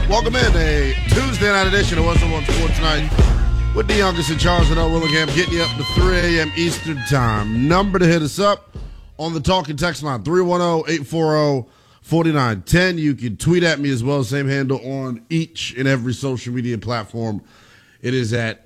Welcome in a Tuesday night edition of What's Up on Sports Night with the youngest in Charles and Willingham, getting you up to 3 a.m. Eastern Time. Number to hit us up on the talking text line, 310-840-4910. You can tweet at me as well, same handle on each and every social media platform. It is at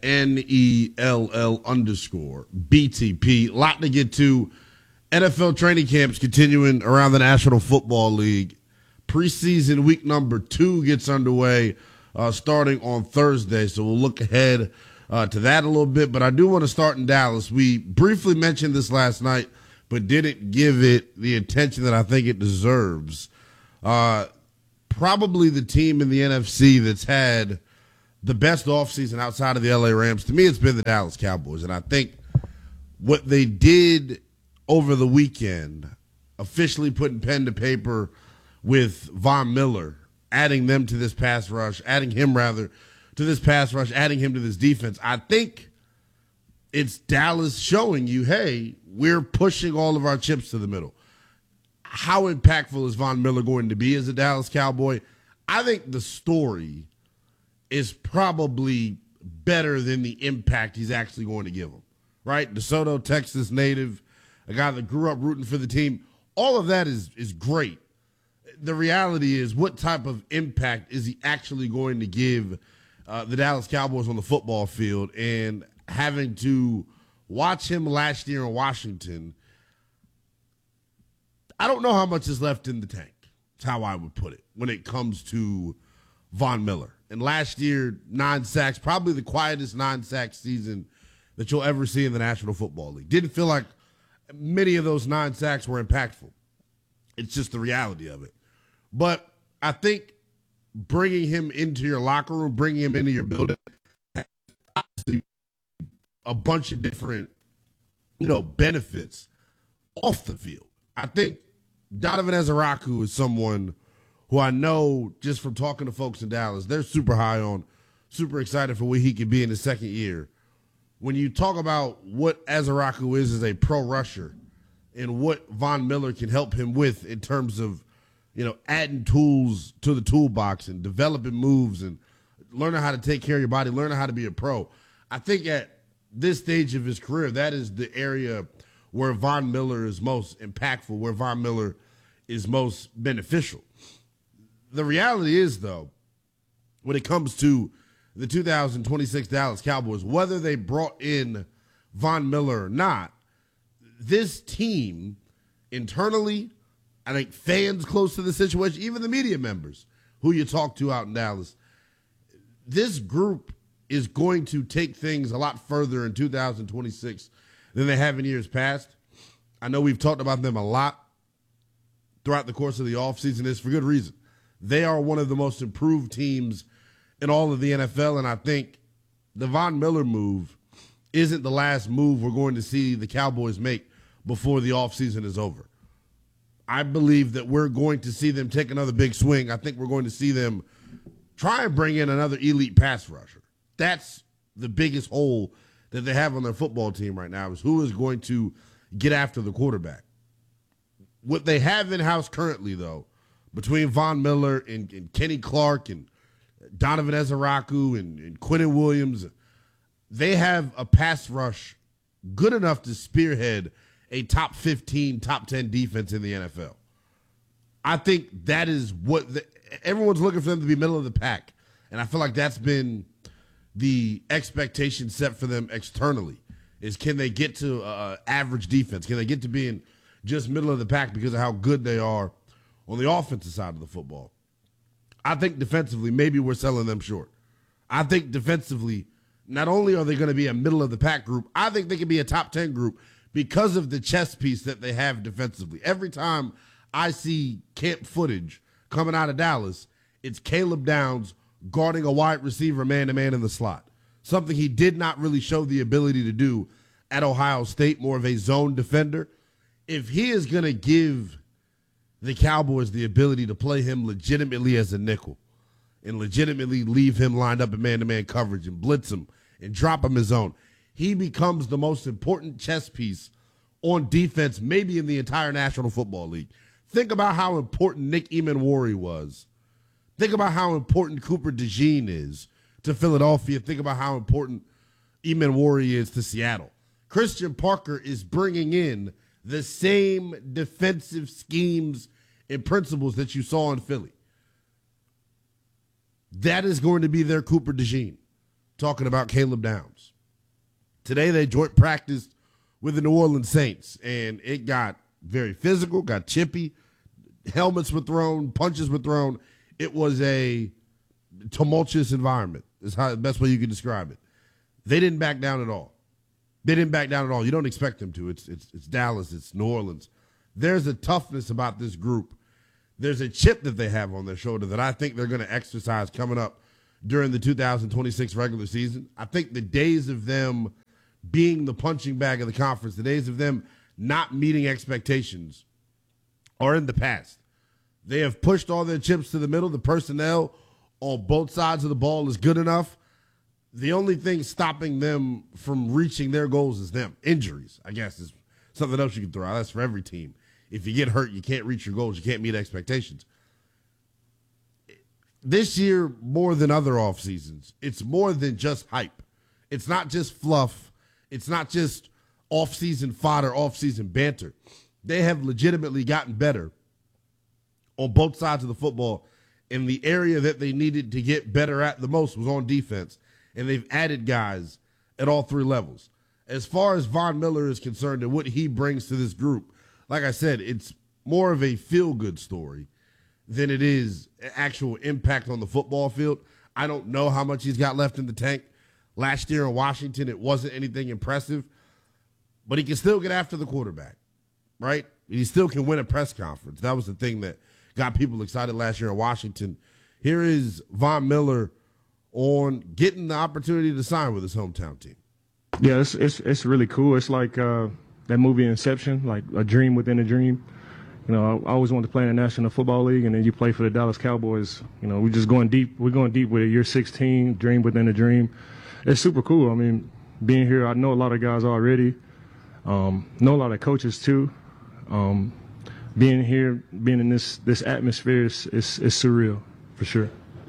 NELL_BTP. A lot to get to. NFL training camps continuing around the National Football League. Preseason week number 2 gets underway starting on Thursday, so we'll look ahead to that a little bit. But I do want to start in Dallas. We briefly mentioned this last night, but didn't give it the attention that I think it deserves. Probably the team in the NFC that's had the best offseason outside of the LA Rams. To me, it's been the Dallas Cowboys. And I think what they did over the weekend, officially putting pen to paper with Von Miller, adding him to this pass rush, adding him to this defense. I think it's Dallas showing you, hey, we're pushing all of our chips to the middle. How impactful is Von Miller going to be as a Dallas Cowboy? I think the story is probably better than the impact he's actually going to give them, right? DeSoto, Texas native, a guy that grew up rooting for the team. All of that is great. The reality is, what type of impact is he actually going to give the Dallas Cowboys on the football field? And having to watch him last year in Washington, I don't know how much is left in the tank. That's how I would put it when it comes to Von Miller. And last year, 9 sacks, probably the quietest 9-sack season that you'll ever see in the National Football League. Didn't feel like many of those 9 sacks were impactful. It's just the reality of it. But I think bringing him into your locker room, bringing him into your building, a bunch of different, benefits off the field. I think Donovan Ezaraku is someone who I know just from talking to folks in Dallas, they're super high on, super excited for what he could be in his second year. When you talk about what Ezaraku is as a pro rusher and what Von Miller can help him with in terms of, adding tools to the toolbox and developing moves and learning how to take care of your body, learning how to be a pro, I think at this stage of his career, that is the area where Von Miller is most impactful, where Von Miller is most beneficial. The reality is, though, when it comes to the 2026 Dallas Cowboys, whether they brought in Von Miller or not, this team internally, I think fans close to the situation, even the media members who you talk to out in Dallas, this group is going to take things a lot further in 2026 than they have in years past. I know we've talked about them a lot throughout the course of the offseason. It's for good reason. They are one of the most improved teams in all of the NFL, and I think the Von Miller move isn't the last move we're going to see the Cowboys make before the offseason is over. I believe that we're going to see them take another big swing. I think we're going to see them try and bring in another elite pass rusher. That's the biggest hole that they have on their football team right now, is who is going to get after the quarterback. What they have in-house currently, though, between Von Miller and Kenny Clark and Donovan Ezaraku and Quinnen Williams, they have a pass rush good enough to spearhead a top 15, top 10 defense in the NFL. I think that is what everyone's looking for them to be middle of the pack. And I feel like that's been the expectation set for them externally, is can they get to average defense? Can they get to being just middle of the pack because of how good they are on the offensive side of the football? I think defensively, maybe we're selling them short. I think defensively, not only are they going to be a middle of the pack group, I think they can be a top 10 group because of the chess piece that they have defensively. Every time I see camp footage coming out of Dallas, it's Caleb Downs guarding a wide receiver man-to-man in the slot, something he did not really show the ability to do at Ohio State, more of a zone defender. If he is going to give the Cowboys the ability to play him legitimately as a nickel and legitimately leave him lined up in man-to-man coverage and blitz him and drop him his zone, he becomes the most important chess piece on defense maybe in the entire National Football League. Think about how important Nick Emanwari was Think about how important Cooper DeJean is to Philadelphia. Think about how important Emmanwori is to Seattle. Christian Parker is bringing in the same defensive schemes and principles that you saw in Philly. That is going to be their Cooper DeJean, talking about Caleb Downs. Today they joint practiced with the New Orleans Saints, and it got very physical, got chippy. Helmets were thrown, punches were thrown. It was a tumultuous environment, is how the best way you can describe it. They didn't back down at all. They didn't back down at all. You don't expect them to. It's Dallas. It's New Orleans. There's a toughness about this group. There's a chip that they have on their shoulder that I think they're going to exercise coming up during the 2026 regular season. I think the days of them being the punching bag of the conference, the days of them not meeting expectations are in the past. They have pushed all their chips to the middle. The personnel on both sides of the ball is good enough. The only thing stopping them from reaching their goals is them. Injuries, I guess, is something else you can throw out. That's for every team. If you get hurt, you can't reach your goals. You can't meet expectations. This year, more than other off seasons, it's more than just hype. It's not just fluff. It's not just off-season fodder, off-season banter. They have legitimately gotten better on both sides of the football, and the area that they needed to get better at the most was on defense, and they've added guys at all three levels. As far as Von Miller is concerned and what he brings to this group, like I said, it's more of a feel-good story than it is actual impact on the football field. I don't know how much he's got left in the tank. Last year in Washington, it wasn't anything impressive, but he can still get after the quarterback, right? He still can win a press conference. That was the thing that got people excited last year in Washington. Here is Von Miller on getting the opportunity to sign with his hometown team. Yeah, it's really cool. It's like that movie Inception, like a dream within a dream. You know, I always wanted to play in the National Football League, and then you play for the Dallas Cowboys. You know, we're just going deep. We're going deep with it. Year 16, dream within a dream. It's super cool. I mean, being here, I know a lot of guys already. Know a lot of coaches too. Being here, being in this atmosphere is surreal for sure.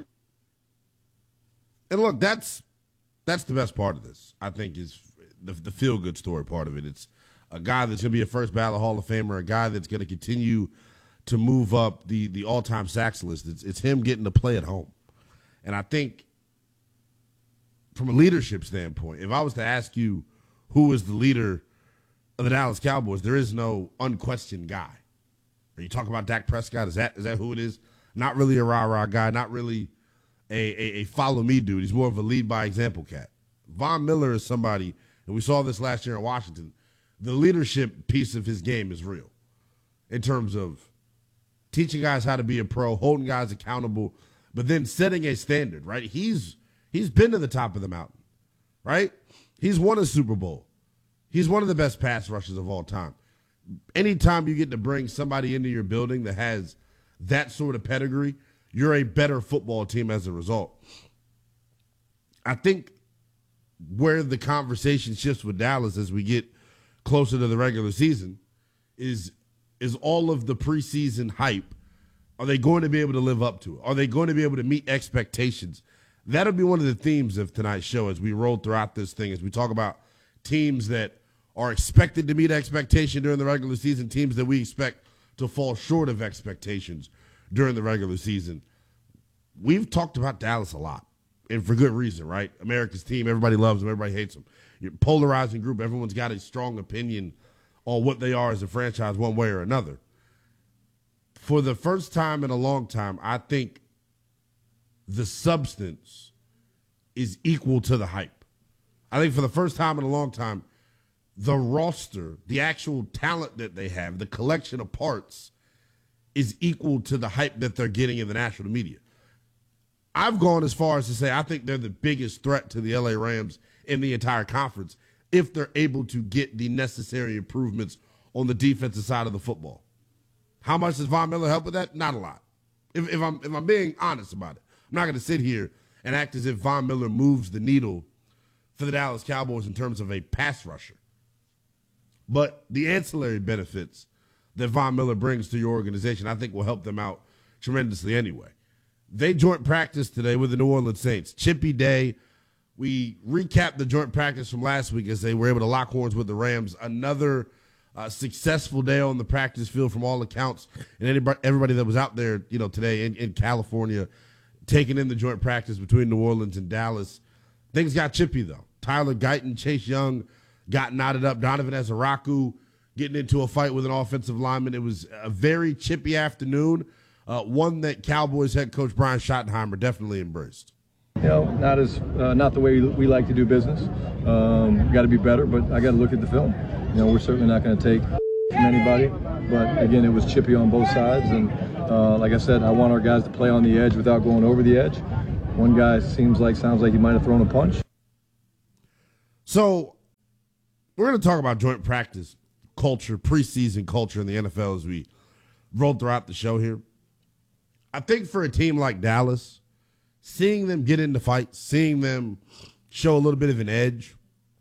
And look, that's the best part of this, I think, is the feel-good story part of it. It's a guy that's going to be a first ballot Hall of Famer, a guy that's going to continue to move up the all-time sacks list. It's him getting to play at home. And I think from a leadership standpoint, if I was to ask you who is the leader of the Dallas Cowboys, there is no unquestioned guy. Are you talking about Dak Prescott? Is that who it is? Not really a rah-rah guy, not really a follow-me dude. He's more of a lead-by-example cat. Von Miller is somebody, and we saw this last year in Washington, the leadership piece of his game is real in terms of teaching guys how to be a pro, holding guys accountable, but then setting a standard, right? He's been to the top of the mountain, right? He's won a Super Bowl. He's one of the best pass rushers of all time. Anytime you get to bring somebody into your building that has that sort of pedigree, you're a better football team as a result. I think where the conversation shifts with Dallas as we get closer to the regular season is all of the preseason hype. Are they going to be able to live up to it? Are they going to be able to meet expectations? That'll be one of the themes of tonight's show as we roll throughout this thing, as we talk about teams that are expected to meet expectation during the regular season, teams that we expect to fall short of expectations during the regular season. We've talked about Dallas a lot, and for good reason, right? America's team, everybody loves them, everybody hates them. You're a polarizing group. Everyone's got a strong opinion on what they are as a franchise one way or another. For the first time in a long time, I think the substance is equal to the hype. I think for the first time in a long time, the roster, the actual talent that they have, the collection of parts is equal to the hype that they're getting in the national media. I've gone as far as to say I think they're the biggest threat to the LA Rams in the entire conference if they're able to get the necessary improvements on the defensive side of the football. How much does Von Miller help with that? Not a lot. If I'm being honest about it, I'm not going to sit here and act as if Von Miller moves the needle for the Dallas Cowboys in terms of a pass rusher. But the ancillary benefits that Von Miller brings to your organization, I think will help them out tremendously anyway. They joint practice today with the New Orleans Saints. Chippy day. We recapped the joint practice from last week as they were able to lock horns with the Rams. Another successful day on the practice field from all accounts. And everybody that was out there, today in California, taking in the joint practice between New Orleans and Dallas. Things got chippy, though. Tyler Guyton, Chase Young got knotted up. Donovan Ezaraku getting into a fight with an offensive lineman. It was a very chippy afternoon, one that Cowboys head coach Brian Schottenheimer definitely embraced. Not the way we like to do business. Got to be better, but I got to look at the film. We're certainly not going to take from anybody, but again, it was chippy on both sides, and like I said, I want our guys to play on the edge without going over the edge. One guy sounds like he might have thrown a punch. So we're going to talk about joint practice culture, preseason culture in the NFL as we roll throughout the show here. I think for a team like Dallas, seeing them get into fights, seeing them show a little bit of an edge,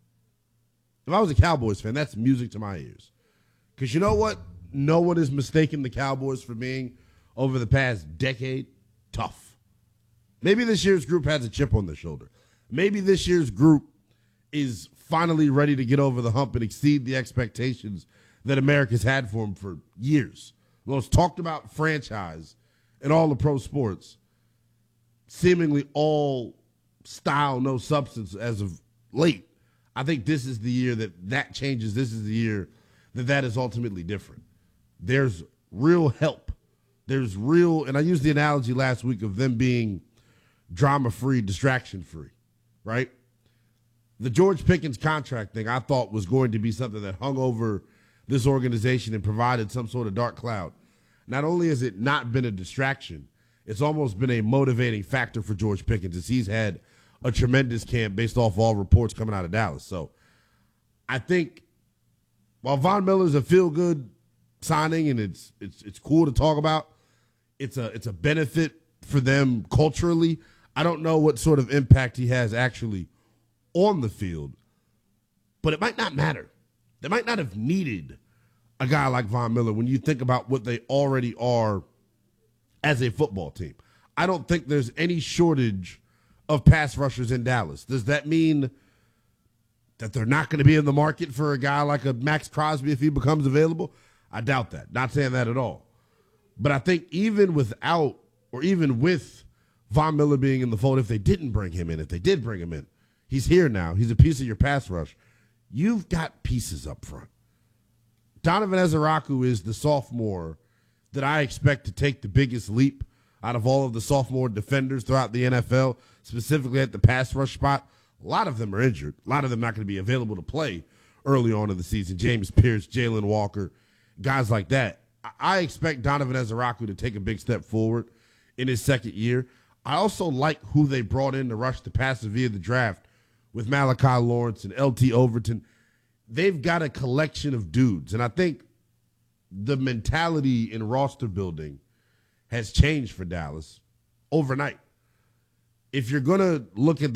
if I was a Cowboys fan, that's music to my ears. Because you know what? No one is mistaken the Cowboys for being, over the past decade, tough. Maybe this year's group has a chip on their shoulder. Maybe this year's group is finally ready to get over the hump and exceed the expectations that America's had for them for years. The most talked about franchise in all of pro sports, seemingly all style, no substance as of late. I think this is the year that changes. This is the year that is ultimately different. There's real help. There's real, and I used the analogy last week of them being drama-free, distraction-free, right? The George Pickens contract thing I thought was going to be something that hung over this organization and provided some sort of dark cloud. Not only has it not been a distraction, it's almost been a motivating factor for George Pickens as he's had a tremendous camp based off all reports coming out of Dallas. So I think while Von Miller's a feel-good signing and it's cool to talk about, it's a benefit for them culturally. I don't know what sort of impact he has actually on the field, but it might not matter. They might not have needed a guy like Von Miller when you think about what they already are as a football team. I don't think there's any shortage of pass rushers in Dallas. Does that mean that they're not going to be in the market for a guy like a Max Crosby if he becomes available? I doubt that. Not saying that at all. But I think even without, or even with Von Miller being in the fold, if they didn't bring him in, if they did bring him in, he's here now. He's a piece of your pass rush. You've got pieces up front. Donovan Ezaraku is the sophomore that I expect to take the biggest leap out of all of the sophomore defenders throughout the NFL, specifically at the pass rush spot. A lot of them are injured. A lot of them not going to be available to play early on in the season. James Pierce, Jalen Walker, guys like that. I expect Donovan Ezaraku to take a big step forward in his second year. I also like who they brought in to rush the passer via the draft with Malachi Lawrence and LT Overton. They've got a collection of dudes, and I think the mentality in roster building has changed for Dallas overnight. If you're going to look at the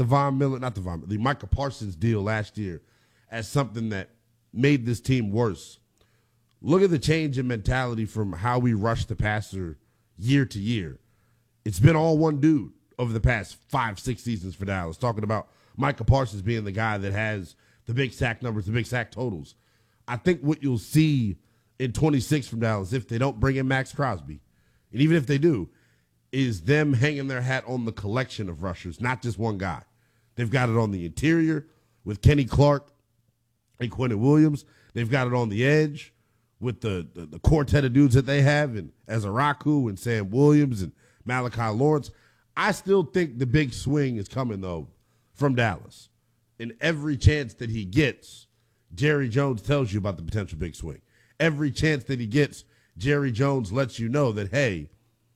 Micah Parsons deal last year as something that made this team worse, look at the change in mentality from how we rush the passer year to year. It's been all one dude over the past 5-6 seasons for Dallas, talking about Micah Parsons being the guy that has the big sack numbers, the big sack totals. I think what you'll see in 26 from Dallas, if they don't bring in Max Crosby, and even if they do, is them hanging their hat on the collection of rushers, not just one guy. They've got it on the interior with Kenny Clark and Quentin Williams. They've got it on the edge with the quartet of dudes that they have, and Ezaraku and Sam Williams and Malachi Lawrence. I still think the big swing is coming, though, from Dallas. And every chance that he gets, Jerry Jones tells you about the potential big swing. Every chance that he gets, Jerry Jones lets you know that, hey,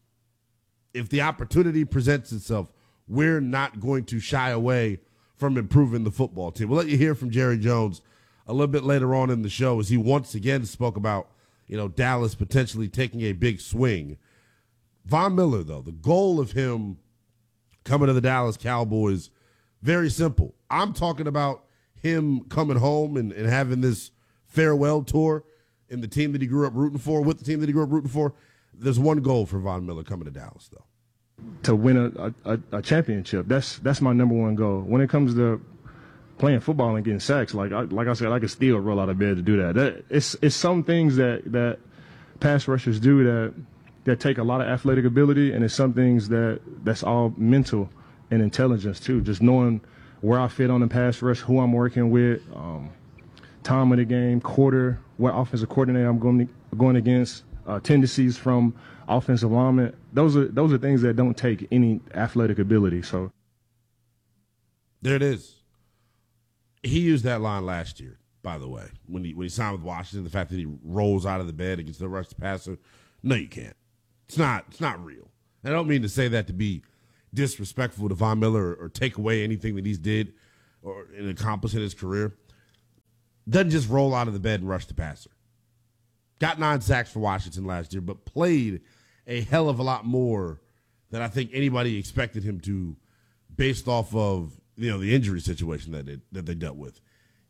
if the opportunity presents itself, we're not going to shy away from improving the football team. We'll let you hear from Jerry Jones a little bit later on in the show as he once again spoke about, Dallas potentially taking a big swing. Von Miller, though, the goal of him coming to the Dallas Cowboys, very simple. I'm talking about him coming home and having this farewell tour in the team that he grew up rooting for, with the team that he grew up rooting for. There's one goal for Von Miller coming to Dallas, though. to win a championship. That's my number one goal. When it comes to playing football and getting sacks, like I said, I could still roll out of bed to do that. It's some things that pass rushers do that take a lot of athletic ability, and it's some things that's all mental and intelligence too. Just knowing where I fit on the pass rush, who I'm working with, time of the game, what offensive coordinator I'm going against, tendencies from offensive linemen. Those are things that don't take any athletic ability. So there it is. He used that line last year, by the way, when he signed with Washington. The fact that he rolls out of the bed against the rush passer. No, you can't. It's not real. I don't mean to say that to be disrespectful to Von Miller or take away anything that he's did or accomplished in his career. Doesn't just roll out of the bed and rush the passer. Got 9 sacks for Washington last year, but played a hell of a lot more than I think anybody expected him to, based off of the injury situation that they dealt with.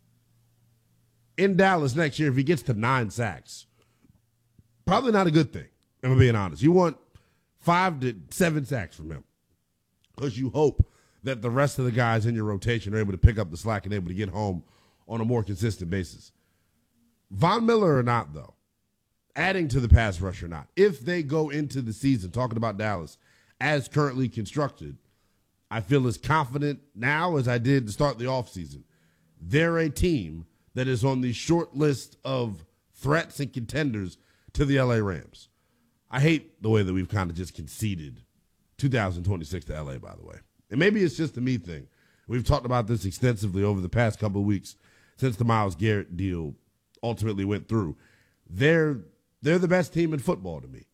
In Dallas next year, if he gets to 9 sacks, probably not a good thing, if I'm being honest. You want 5 to 7 sacks from him because you hope that the rest of the guys in your rotation are able to pick up the slack and able to get home on a more consistent basis. Von Miller or not, though, adding to the pass rush or not, if they go into the season, talking about Dallas, as currently constructed, I feel as confident now as I did to start the offseason. They're a team that is on the short list of threats and contenders to the LA Rams. I hate the way that we've kind of just conceded 2026 to LA, by the way. And maybe it's just a me thing. We've talked about this extensively over the past couple of weeks since the Myles Garrett deal ultimately went through. They're the best team in football to me.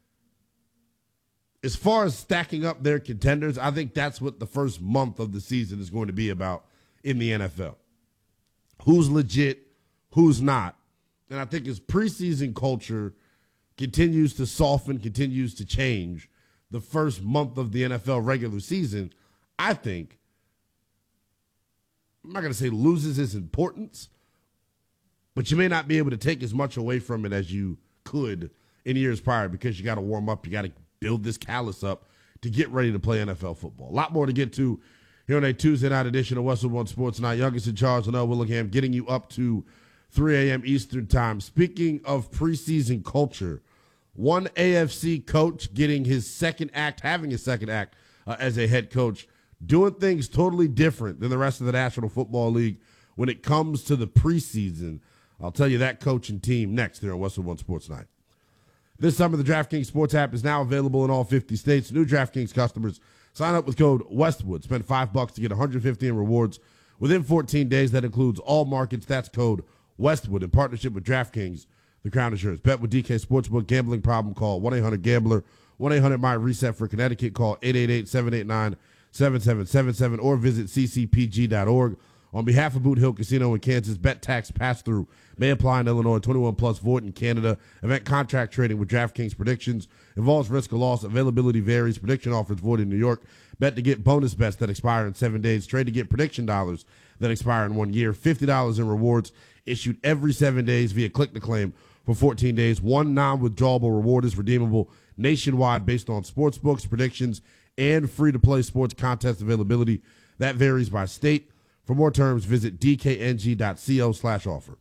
As far as stacking up their contenders, I think that's what the first month of the season is going to be about in the NFL. Who's legit, who's not. And I think as preseason culture continues to soften, continues to change, the first month of the NFL regular season, I think, I'm not going to say loses its importance, but you may not be able to take as much away from it as you could in years prior because you got to warm up, you got to build this callus up to get ready to play NFL football. A lot more to get to here on a Tuesday night edition of Westwood One Sports Night. Youngest in charge, Linnell Willingham, getting you up to 3 a.m. Eastern time. Speaking of preseason culture, one AFC coach getting his second act, having his second act as a head coach, doing things totally different than the rest of the National Football League when it comes to the preseason. I'll tell you that coach and team next here on Westwood One Sports Night. This summer, the DraftKings Sports app is now available in all 50 states. New DraftKings customers sign up with code Westwood. Spend $5 to get $150 in rewards within 14 days. That includes all markets. That's code Westwood in partnership with DraftKings, the Crown Insurance. Bet with DK Sportsbook. Gambling problem, call 1-800-GAMBLER. 1-800-MY-RESET for Connecticut. Call 888-789-7777 or visit ccpg.org. On behalf of Boot Hill Casino in Kansas, bet tax pass-through may apply in Illinois, 21 plus, void in Canada. Event contract trading with DraftKings predictions involves risk of loss. Availability varies. Prediction offers void in New York. Bet to get bonus bets that expire in 7 days. Trade to get prediction dollars that expire in 1 year. $50 in rewards issued every 7 days via click to claim for 14 days. One non-withdrawable reward is redeemable nationwide based on sports books, predictions, and free-to-play sports contest availability. That varies by state. For more terms, visit dkng.co/offer.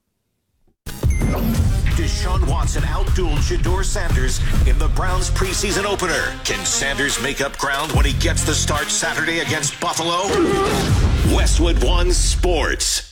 Deshaun Watson outdueled Shedeur Sanders in the Browns preseason opener. Can Sanders make up ground when he gets the start Saturday against Buffalo? Westwood One Sports.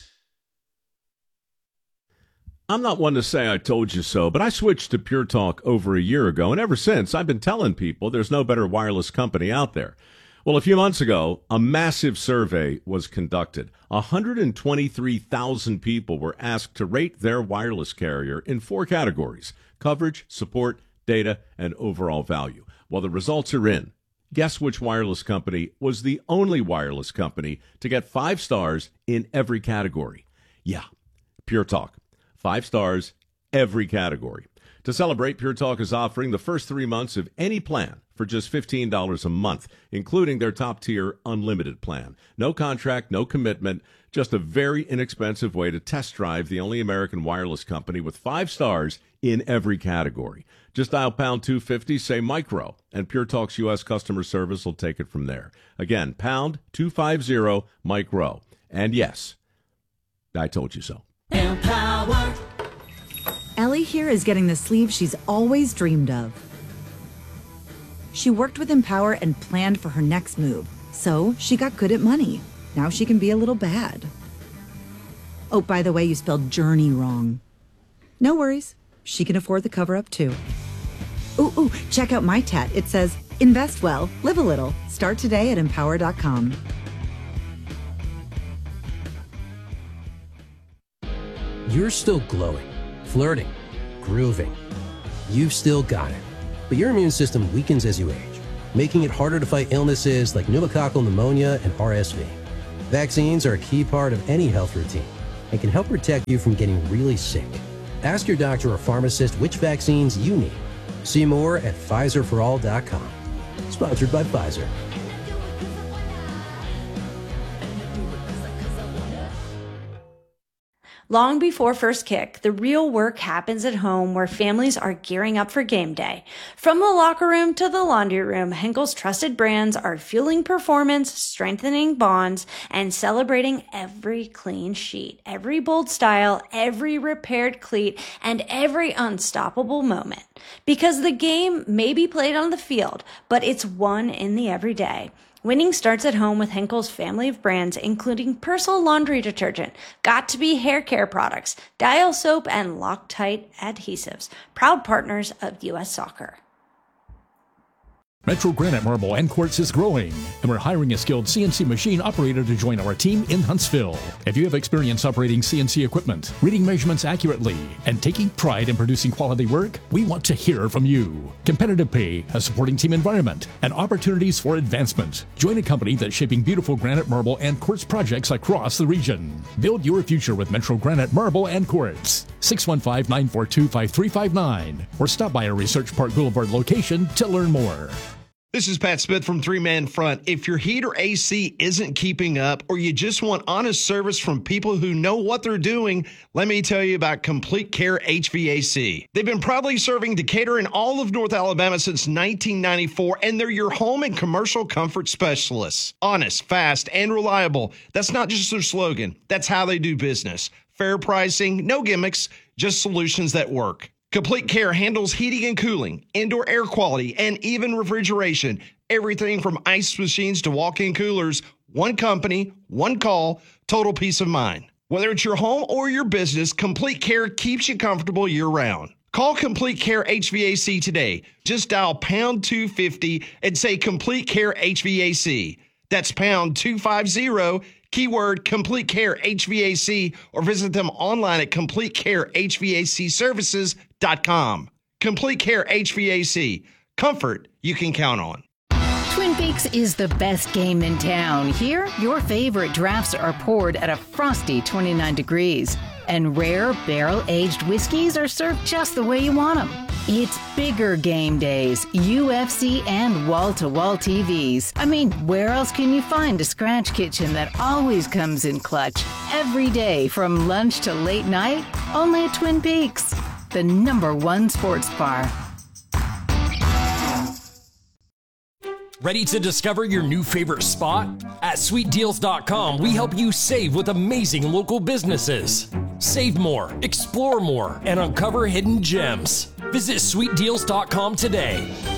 I'm not one to say I told you so, but I switched to Pure Talk over a year ago, and ever since I've been telling people there's no better wireless company out there. Well, a few months ago, a massive survey was conducted. 123,000 people were asked to rate their wireless carrier in 4 categories: coverage, support, data, and overall value. Well, the results are in. Guess which wireless company was the only wireless company to get 5 stars in every category? Yeah, Pure Talk. 5 stars, every category. To celebrate, Pure Talk is offering the first 3 months of any plan for just $15 a month, including their top-tier unlimited plan. No contract, no commitment, just a very inexpensive way to test drive the only American wireless company with 5 stars in every category. Just dial pound 250, say micro, and Pure Talk's U.S. customer service will take it from there. Again, pound 250 micro. And yes, I told you so. Empower. Ellie here is getting the sleeve she's always dreamed of. She worked with Empower and planned for her next move, so she got good at money. Now she can be a little bad. Oh, by the way, you spelled journey wrong. No worries. She can afford the cover-up, too. Ooh, check out my tat. It says, invest well, live a little. Start today at empower.com. You're still glowing, flirting, grooving. You've still got it. But your immune system weakens as you age, making it harder to fight illnesses like pneumococcal pneumonia and RSV. Vaccines are a key part of any health routine and can help protect you from getting really sick. Ask your doctor or pharmacist which vaccines you need. See more at PfizerForAll.com. Sponsored by Pfizer. Long before first kick, the real work happens at home where families are gearing up for game day. From the locker room to the laundry room, Henkel's trusted brands are fueling performance, strengthening bonds, and celebrating every clean sheet, every bold style, every repaired cleat, and every unstoppable moment. Because the game may be played on the field, but it's won in the everyday. Winning starts at home with Henkel's family of brands, including Persil laundry detergent, Got2b hair care products, Dial soap, and Loctite adhesives, proud partners of U.S. Soccer. Metro Granite Marble and Quartz is growing, and we're hiring a skilled CNC machine operator to join our team in Huntsville. If you have experience operating CNC equipment, reading measurements accurately, and taking pride in producing quality work, we want to hear from you. Competitive pay, a supporting team environment, and opportunities for advancement. Join a company that's shaping beautiful granite, marble, and quartz projects across the region. Build your future with Metro Granite Marble and Quartz. 615-942-5359, or stop by our Research Park Boulevard location to learn more. This is Pat Smith from Three Man Front. If your heat or AC isn't keeping up, or you just want honest service from people who know what they're doing, let me tell you about Complete Care HVAC. They've been proudly serving Decatur and all of North Alabama since 1994, and they're your home and commercial comfort specialists. Honest, fast, and reliable. That's not just their slogan. That's how they do business. Fair pricing, no gimmicks, just solutions that work. Complete Care handles heating and cooling, indoor air quality, and even refrigeration. Everything from ice machines to walk-in coolers. One company, one call, total peace of mind. Whether it's your home or your business, Complete Care keeps you comfortable year-round. Call Complete Care HVAC today. Just dial pound 250 and say Complete Care HVAC. That's pound 250, keyword Complete Care HVAC, or visit them online at CompleteCareHVACservices.com. Complete Care HVAC. Comfort you can count on. Twin Peaks is the best game in town. Here, your favorite drafts are poured at a frosty 29 degrees. And rare barrel-aged whiskeys are served just the way you want them. It's bigger game days, UFC, and wall-to-wall TVs. I mean, where else can you find a scratch kitchen that always comes in clutch? Every day, from lunch to late night, only at Twin Peaks, the #1 sports bar. Ready to discover your new favorite spot? At SweetDeals.com, we help you save with amazing local businesses. Save more, explore more, and uncover hidden gems. Visit SweetDeals.com today.